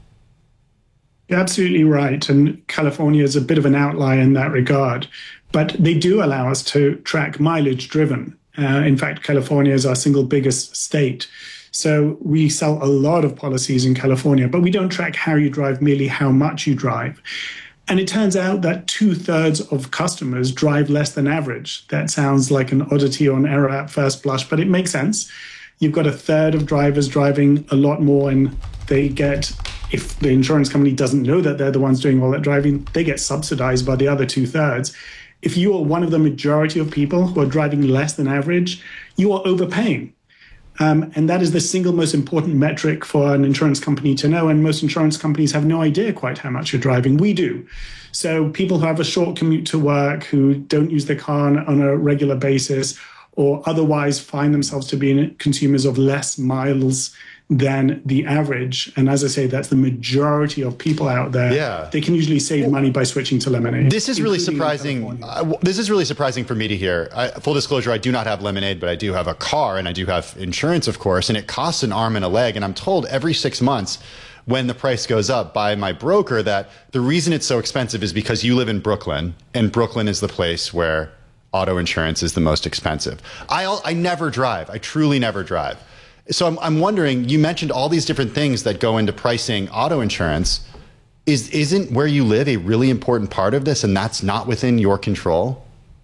You're absolutely right. And California is a bit of an outlier in that regard. But they do allow us to track mileage driven. Uh, in fact, California is our single biggest state. So we sell a lot of policies in California, but we don't track how you drive, merely how much you drive. And it turns out that two thirds of customers drive less than average. That sounds like an oddity or an error at first blush, but it makes sense. You've got a third of drivers driving a lot more, and they get, if the insurance company doesn't know that they're the ones doing all that driving, they get subsidized by the other two thirds. If you are one of the majority of people who are driving less than average, you are overpaying. Um, and that is the single most important metric for an insurance company to know. And most insurance companies have no idea quite how much you're driving. We do. So people who have a short commute to work, who don't use their car on, on a regular basis, or otherwise find themselves to be consumers of less miles than the average. And as I say, that's the majority of people out there. Yeah. They can usually save money by switching to Lemonade. This is really surprising. Uh, this is really surprising for me to hear. I, full disclosure, I do not have Lemonade, but I do have a car and I do have insurance, of course, and it costs an arm and a leg. And I'm told every six months when the price goes up by my broker that the reason it's so expensive is because you live in Brooklyn, and Brooklyn is the place where auto insurance is the most expensive. I, I never drive. I truly never drive. So I'm, I'm wondering, you mentioned all these different things that go into pricing auto insurance. Is, isn't where you live a really important part of this, and that's not within your control?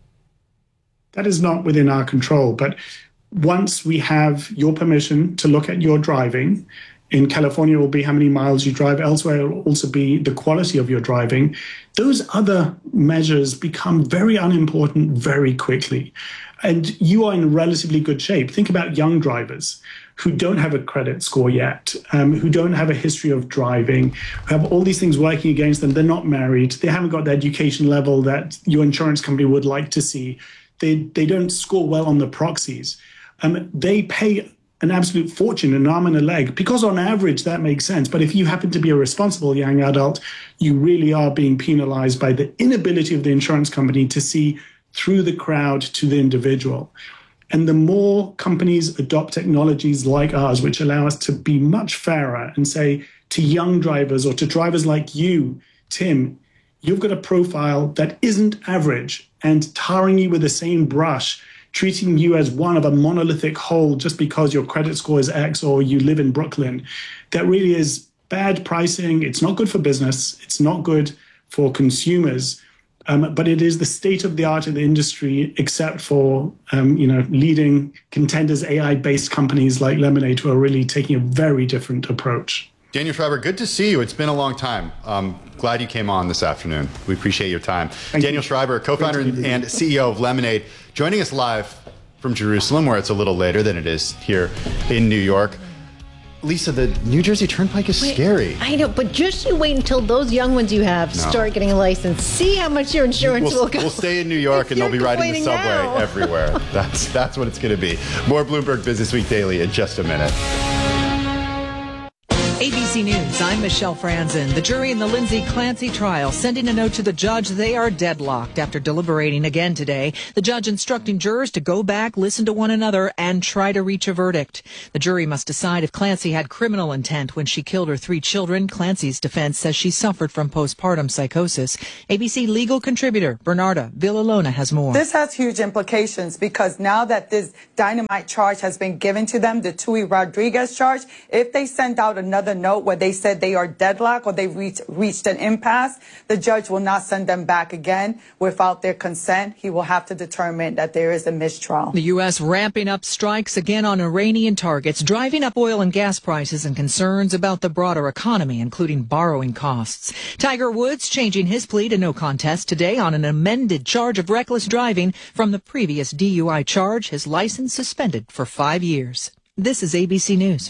That is not within our control. But once we have your permission to look at your driving, in California it will be how many miles you drive. Elsewhere, it will also be the quality of your driving. Those other measures become very unimportant very quickly. And you are in relatively good shape. Think about young drivers who don't have a credit score yet, um, who don't have a history of driving, who have all these things working against them. They're not married. They haven't got the education level that your insurance company would like to see. They, they don't score well on the proxies. Um, they pay an absolute fortune, an arm and a leg, because on average that makes sense. But if you happen to be a responsible young adult, you really are being penalized by the inability of the insurance company to see through the crowd to the individual. And the more companies adopt technologies like ours, which allow us to be much fairer and say to young drivers or to drivers like you, Tim, you've got a profile that isn't average, and tarring you with the same brush, treating you as one of a monolithic whole just because your credit score is X or you live in Brooklyn, that really is bad pricing. It's not good for business. It's not good for consumers. Um, but it is the state of the art of the industry, except for um, you know leading contenders, A I-based companies like Lemonade, who are really taking a very different approach. Daniel Schreiber, good to see you. It's been a long time. Um, glad you came on this afternoon. We appreciate your time. Thank Daniel you. Schreiber, co-founder and C E O of Lemonade, joining us live from Jerusalem, where it's a little later than it is here in New York. Lisa, the New Jersey Turnpike is Wait, scary. I know, but just you wait until those young ones you have No. start getting a license. See how much your insurance We'll, will go. we'll stay in New York and they'll be riding the subway now. everywhere. That's that's what it's going to be. More Bloomberg Business Week Daily in just a minute. A B C News, I'm Michelle Franzen. The jury in the Lindsay Clancy trial sending a note to the judge they are deadlocked after deliberating again today. The judge instructing jurors to go back, listen to one another, and try to reach a verdict. The jury must decide if Clancy had criminal intent when she killed her three children. Clancy's defense says she suffered from postpartum psychosis. A B C legal contributor Bernarda Villalona has more. This has huge implications because now that this dynamite charge has been given to them, the Tui Rodriguez charge, if they send out another note where they said they are deadlocked or they reach, reached an impasse, the judge will not send them back again without their consent. He will have to determine that there is a mistrial. The U S ramping up strikes again on Iranian targets, driving up oil and gas prices and concerns about the broader economy, including borrowing costs. Tiger Woods changing his plea to no contest today on an amended charge of reckless driving from the previous D U I charge, his license suspended for five years. This is A B C News.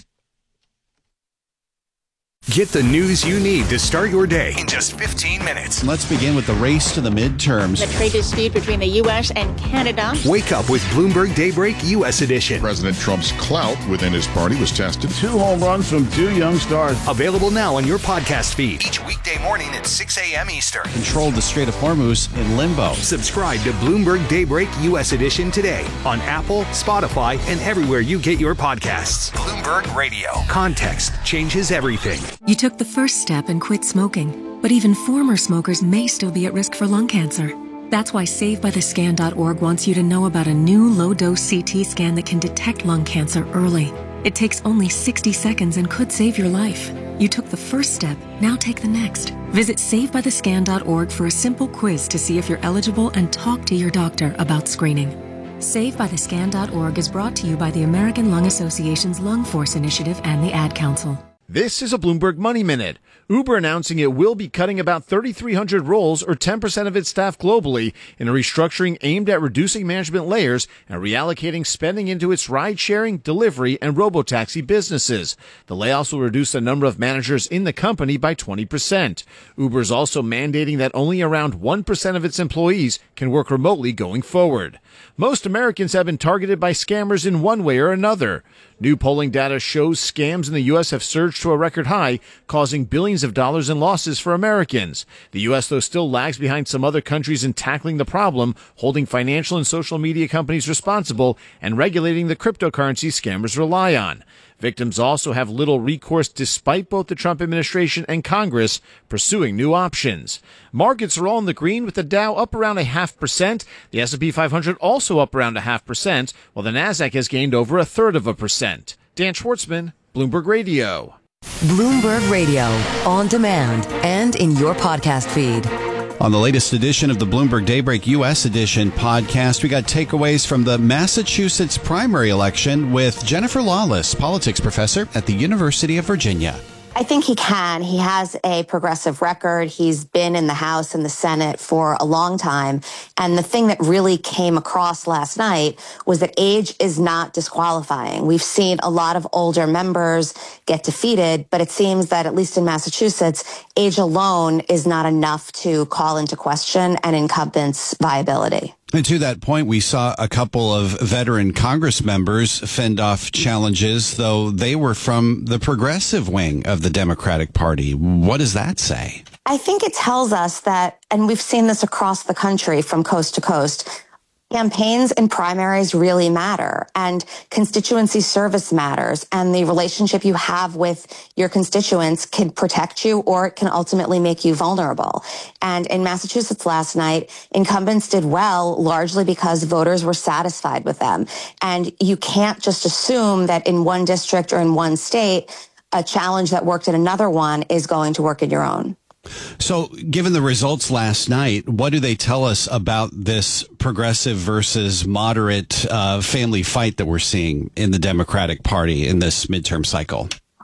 Get the news you need to start your day in just fifteen minutes. Let's begin with the race to the midterms. The trade dispute between the U S and Canada. Wake up with Bloomberg Daybreak U S Edition. President Trump's clout within his party was tested. Two home runs from two young stars. Available now on your podcast feed. Each weekday morning at six a.m. Eastern. Controlled the Strait of Hormuz in limbo. Subscribe to Bloomberg Daybreak U S Edition today on Apple, Spotify, and everywhere you get your podcasts. Bloomberg Radio. Context changes everything. You took the first step and quit smoking, but even former smokers may still be at risk for lung cancer. That's why Save By The Scan dot org wants you to know about a new low-dose C T scan that can detect lung cancer early. It takes only sixty seconds and could save your life. You took the first step, now take the next. Visit Save By The Scan dot org for a simple quiz to see if you're eligible and talk to your doctor about screening. Save By The Scan dot org is brought to you by the American Lung Association's Lung Force Initiative and the Ad Council. This is a Bloomberg Money Minute. Uber announcing it will be cutting about thirty-three hundred roles or ten percent of its staff globally in a restructuring aimed at reducing management layers and reallocating spending into its ride-sharing, delivery, and robotaxi businesses. The layoffs will reduce the number of managers in the company by twenty percent. Uber is also mandating that only around one percent of its employees can work remotely going forward. Most Americans have been targeted by scammers in one way or another. New polling data shows scams in the U S have surged to a record high, causing billions of dollars in losses for Americans. The U S, though, still lags behind some other countries in tackling the problem, holding financial and social media companies responsible and regulating the cryptocurrency scammers rely on. Victims also have little recourse despite both the Trump administration and Congress pursuing new options. Markets are all in the green with the Dow up around a half percent, the S and P five hundred also up around a half percent, while the Nasdaq has gained over a third of a percent. Dan Schwartzman, Bloomberg Radio. Bloomberg Radio, on demand and in your podcast feed. On the latest edition of the Bloomberg Daybreak U S Edition podcast, we got takeaways from the Massachusetts primary election with Jennifer Lawless, politics professor at the University of Virginia. I think he can. He has a progressive record. He's been in the House and the Senate for a long time. And the thing that really came across last night was that age is not disqualifying. We've seen a lot of older members get defeated, but it seems that at least in Massachusetts, age alone is not enough to call into question an incumbent's viability. And to that point, we saw a couple of veteran Congress members fend off challenges, though they were from the progressive wing of the Democratic Party. What does that say? I think it tells us that, and we've seen this across the country from coast to coast, campaigns and primaries really matter, and constituency service matters, and the relationship you have with your constituents can protect you or it can ultimately make you vulnerable. And in Massachusetts last night, incumbents did well largely because voters were satisfied with them. And you can't just assume that in one district or in one state, a challenge that worked in another one is going to work in your own. So given the results last night, what do they tell us about this progressive versus moderate uh, family fight that we're seeing in the Democratic Party in this midterm cycle?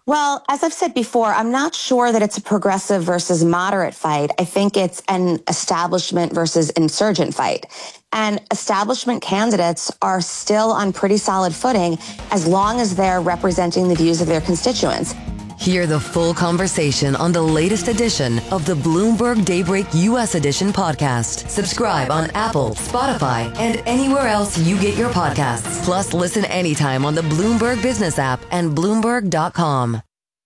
Well, as I've said before, I'm not sure that it's a progressive versus moderate fight. I think it's an establishment versus insurgent fight. And establishment candidates are still on pretty solid footing as long as they're representing the views of their constituents. Hear the full conversation on the latest edition of the Bloomberg Daybreak U S Edition podcast. Subscribe on Apple, Spotify, and anywhere else you get your podcasts. Plus, listen anytime on the Bloomberg Business app and Bloomberg dot com.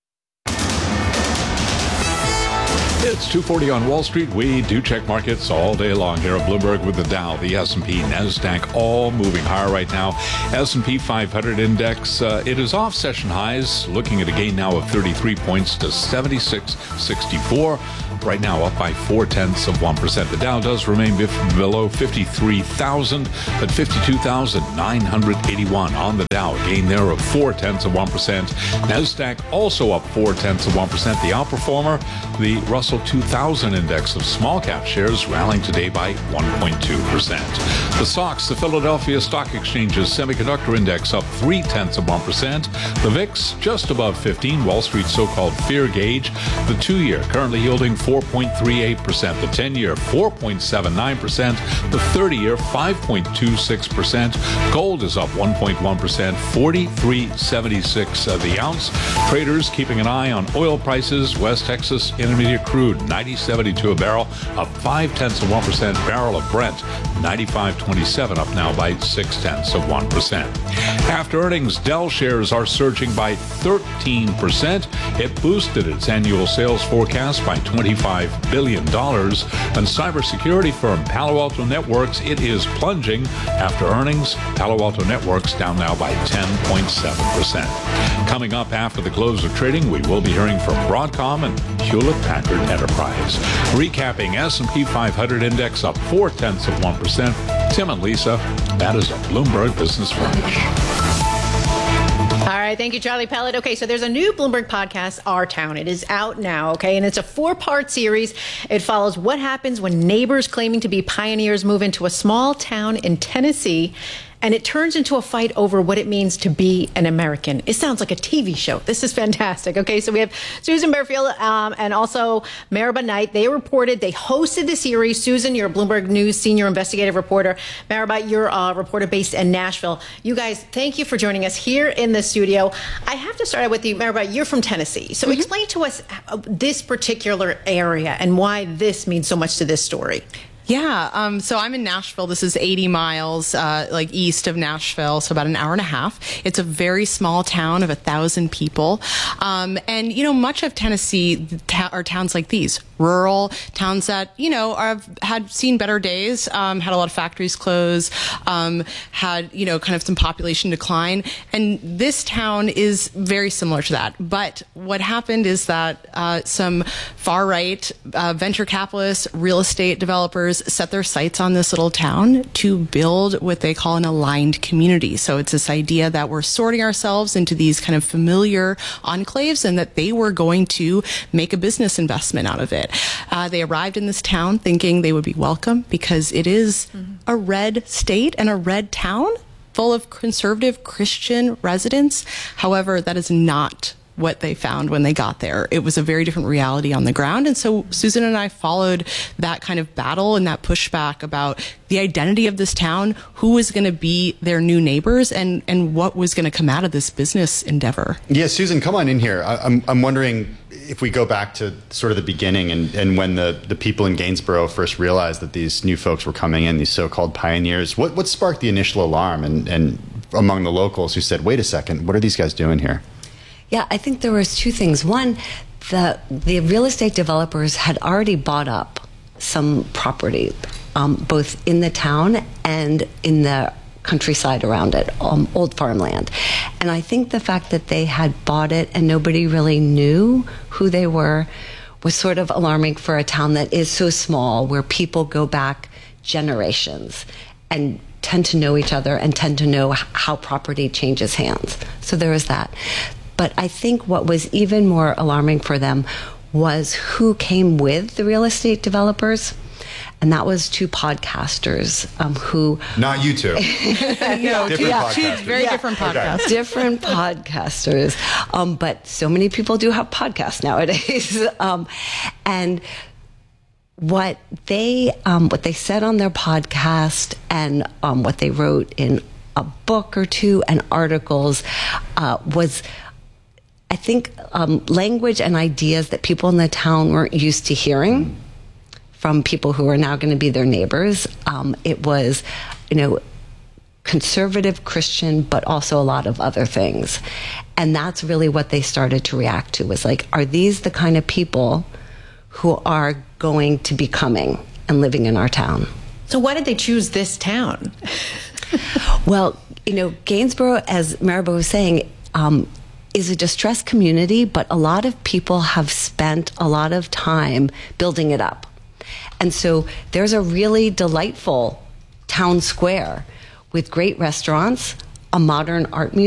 It's two forty on Wall Street. We do check markets all day long here at Bloomberg with the Dow, the S and P, NASDAQ, all moving higher right now. S and P five hundred index, uh, it is off session highs, looking at a gain now of thirty-three points to seventy-six sixty-four. Right now up by four-tenths of one percent. The Dow does remain bif- below fifty-three thousand at fifty-two thousand nine hundred eighty-one on the Dow. Gain there of four-tenths of one percent. NASDAQ also up four-tenths of one percent. The outperformer, the Russell two thousand index of small cap shares, rallying today by one point two percent. The S O X, the Philadelphia Stock Exchange's semiconductor index, up three-tenths of one percent. The V I X just above fifteen, Wall Street's so-called fear gauge. The two-year currently yielding four point three eight percent. The ten-year four point seven nine percent. The thirty-year five point two six percent. Gold is up one point one percent, forty-three seventy-six uh, the ounce. Traders keeping an eye on oil prices. West Texas Intermediate crude ninety seventy-two a barrel, up five-tenths of one percent. Barrel of Brent ninety-five twenty-seven, up now by six-tenths of one percent. After earnings, Dell shares are surging by thirteen percent. It boosted its annual sales forecast by twenty-five billion dollars. And cybersecurity firm Palo Alto Networks, it is plunging after earnings. Palo Alto Networks down now by ten point seven percent. Coming up after the close of trading, we will be hearing from Broadcom and Hewlett Packard Enterprise. Recapping, S and P five hundred index up four-tenths of one percent. Tim and Lisa, that is a Bloomberg Business Flash. All right. Thank you, Charlie Pellet. Okay, so there's a new Bloomberg podcast, Our Town. It is out now, okay? And it's a four-part series. It follows what happens when neighbors claiming to be pioneers move into a small town in Tennessee, and it turns into a fight over what it means to be an American. It sounds like a T V show. This is fantastic. Okay, so we have Susan Bearfield um, and also Maribel Knight. They reported, they hosted the series. Susan, you're a Bloomberg News senior investigative reporter. Maribel, you're a reporter based in Nashville. You guys, thank you for joining us here in the studio. I have to start out with you, Maribel. You're from Tennessee. So mm-hmm. explain to us this particular area and why this means so much to this story. Yeah, um, so I'm in Nashville. This is eighty miles, uh, like east of Nashville, so about an hour and a half. It's a very small town of a thousand people. Um, and, you know, much of Tennessee ta- are towns like these, rural towns that, you know, are, had seen better days, um, had a lot of factories close, um, had, you know, kind of some population decline. And this town is very similar to that. But what happened is that uh, some far-right uh, venture capitalists, real estate developers, set their sights on this little town to build what they call an aligned community. So it's this idea that we're sorting ourselves into these kind of familiar enclaves and that they were going to make a business investment out of it. Uh, they arrived in this town thinking they would be welcome because it is mm-hmm. a red state and a red town full of conservative Christian residents. However, that is not what they found when they got there. It was a very different reality on the ground. And so Susan and I followed that kind of battle and that pushback about the identity of this town, who was going to be their new neighbors, and, and what was going to come out of this business endeavor. Yeah, Susan, come on in here. I, I'm, I'm wondering if we go back to sort of the beginning and, and when the, the people in Gainsborough first realized that these new folks were coming in, these so-called pioneers, what, what sparked the initial alarm and, and among the locals who said, wait a second, what are these guys doing here? Yeah, I think there was two things. One, the the real estate developers had already bought up some property, um, both in the town and in the countryside around it, um, old farmland. And I think the fact that they had bought it and nobody really knew who they were was sort of alarming for a town that is so small, where people go back generations and tend to know each other and tend to know how property changes hands. So there was that. But I think what was even more alarming for them was who came with the real estate developers. And that was two podcasters um, who... Not you two. no, different yeah, podcasters. Very Yeah. different podcasts. Okay. different podcasters. Um, but so many people do have podcasts nowadays. um, and what they um, what they said on their podcast and um, what they wrote in a book or two and articles uh, was, I think, um, language and ideas that people in the town weren't used to hearing from people who are now going to be their neighbors. Um, it was, you know, conservative Christian, but also a lot of other things. And that's really what they started to react to, was like, are these the kind of people who are going to be coming and living in our town? So why did they choose this town? Well, you know, Gainsborough, as Maribel was saying, um, is a distressed community, but a lot of people have spent a lot of time building it up. And so there's a really delightful town square with great restaurants, a modern art museum,